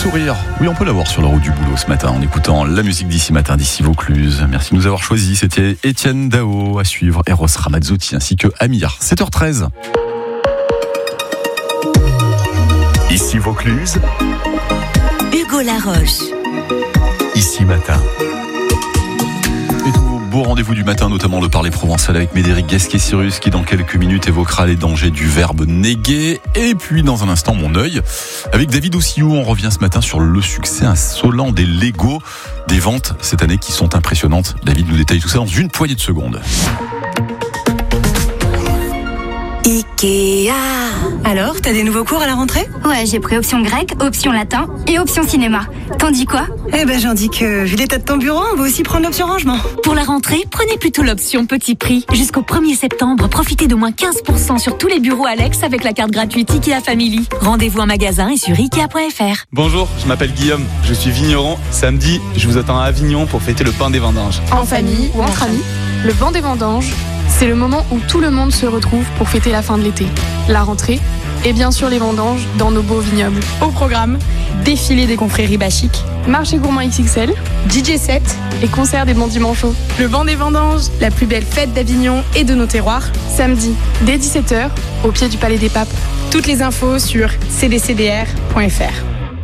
sourire. Oui, on peut l'avoir sur la route du boulot ce matin en écoutant la musique d'ici matin, d'ici Vaucluse. Merci de nous avoir choisis. C'était Étienne Dao à suivre, Eros Ramazzotti ainsi que Amir. 7h13. Ici Vaucluse, Hugo Laroche. ici matin. Et tous vos beaux rendez-vous du matin, notamment le parler provençal avec Médéric Gasquet-Cyrus qui dans quelques minutes évoquera les dangers du verbe néguer. Et puis dans un instant, mon œil. Avec David Ossiou, on revient ce matin sur le succès insolent des Lego. Des ventes cette année qui sont impressionnantes. David nous détaille tout ça dans une poignée de secondes. Ikea. Alors, t'as des nouveaux cours à la rentrée ? Ouais, j'ai pris option grec, option latin et option cinéma. T'en dis quoi ? Eh ben, j'en dis que, vu l'état de ton bureau, on va aussi prendre l'option rangement. Pour la rentrée, prenez plutôt l'option petit prix. Jusqu'au 1er septembre, profitez d'au moins 15% sur tous les bureaux Alex avec la carte gratuite Ikea Family. Rendez-vous en magasin et sur Ikea.fr. Bonjour, je m'appelle Guillaume, je suis vigneron. Samedi, je vous attends à Avignon pour fêter le pain des vendanges. En famille ou entre amis, le vent des vendanges, c'est le moment où tout le monde se retrouve pour fêter la fin de l'été, la rentrée et bien sûr les vendanges dans nos beaux vignobles. Au programme, défilé des confréries bachiques, marché gourmand XXL, DJ set et concert des bons dimanches. Le vent des vendanges, la plus belle fête d'Avignon et de nos terroirs, samedi dès 17h au pied du Palais des Papes. Toutes les infos sur cdcdr.fr.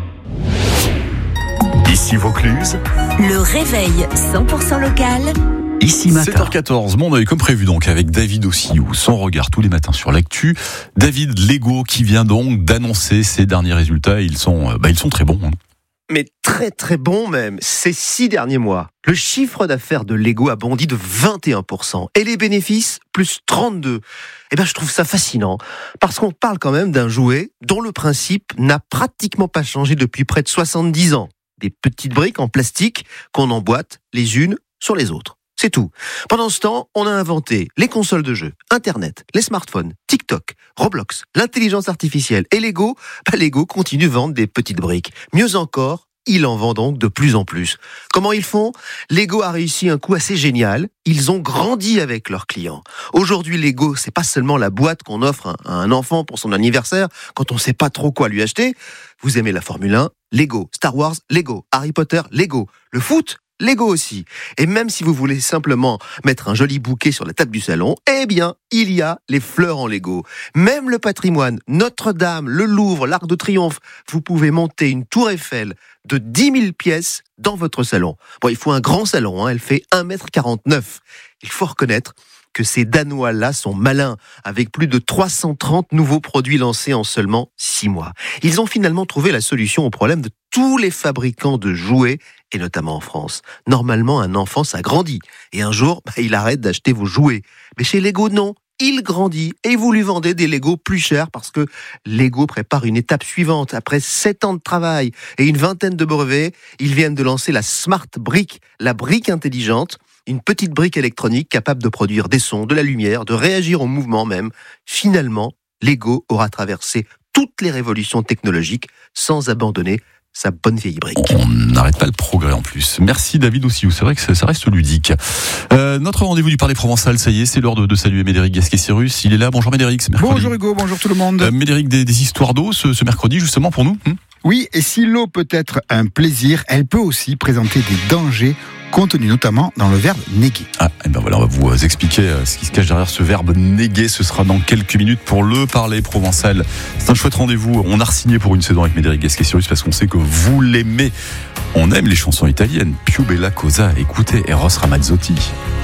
Ici Vaucluse, Le réveil 100% local. ici matin. 7h14, mon œil comme prévu donc avec David Ossiou, son regard tous les matins sur l'actu. David, Lego qui vient donc d'annoncer ses derniers résultats. Ils sont très bons. Mais très très bon même, ces 6 derniers mois. Le chiffre d'affaires de Lego a bondi de 21% et les bénéfices plus 32%. Eh ben je trouve ça fascinant parce qu'on parle quand même d'un jouet dont le principe n'a pratiquement pas changé depuis près de 70 ans. Des petites briques en plastique qu'on emboîte les unes sur les autres. C'est tout. Pendant ce temps, on a inventé les consoles de jeux, Internet, les smartphones, TikTok, Roblox, l'intelligence artificielle et Lego. Lego continue de vendre des petites briques. Mieux encore, il en vend donc de plus en plus. Comment ils font ? Lego a réussi un coup assez génial. Ils ont grandi avec leurs clients. Aujourd'hui, Lego, c'est pas seulement la boîte qu'on offre à un enfant pour son anniversaire quand on sait pas trop quoi lui acheter. Vous aimez la Formule 1 ? Lego. Star Wars ? Lego. Harry Potter ? Lego. Le foot ? Lego aussi. Et même si vous voulez simplement mettre un joli bouquet sur la table du salon, eh bien, il y a les fleurs en Lego. Même le patrimoine, Notre-Dame, le Louvre, l'Arc de Triomphe, vous pouvez monter une tour Eiffel de 10 000 pièces dans votre salon. Bon, il faut un grand salon, elle fait 1,49 m. Il faut reconnaître que ces Danois-là sont malins, avec plus de 330 nouveaux produits lancés en seulement 6 mois. Ils ont finalement trouvé la solution au problème de tous les fabricants de jouets, et notamment en France. Normalement, un enfant, ça grandit. Et un jour, il arrête d'acheter vos jouets. Mais chez Lego, non. Il grandit et vous lui vendez des Lego plus chers parce que Lego prépare une étape suivante. Après 7 ans de travail et une vingtaine de brevets, ils viennent de lancer la Smart Brick, la brique intelligente. Une petite brique électronique capable de produire des sons, de la lumière, de réagir au mouvement même. Finalement, Lego aura traversé toutes les révolutions technologiques sans abandonner sa bonne vieille brique. On n'arrête pas le progrès en plus. Merci David Ossiou, c'est vrai que ça reste ludique. Notre rendez-vous du parler provençal, ça y est, c'est l'heure de saluer Médéric Gasquet-Cyrus. Il est là, bonjour Médéric. Bonjour Hugo, bonjour tout le monde. Médéric, des histoires d'eau ce mercredi justement pour nous. Oui, et si l'eau peut être un plaisir, elle peut aussi présenter des dangers contenus notamment dans le verbe néguer. Et ben voilà, on va vous expliquer ce qui se cache derrière ce verbe néguer. Ce sera dans quelques minutes pour le parler provençal. C'est un chouette rendez-vous. On a re-signé pour une saison avec Médéric Gasquet-Cyrus parce qu'on sait que vous l'aimez. On aime les chansons italiennes. Più bella cosa. Écoutez Eros Ramazzotti.